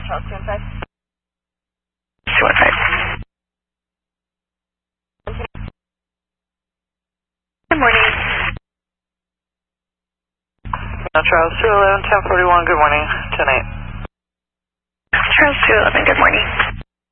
Charles 215. 215. Good morning. Charles 211, 1041, good morning, 10-8. Charles 211, good morning.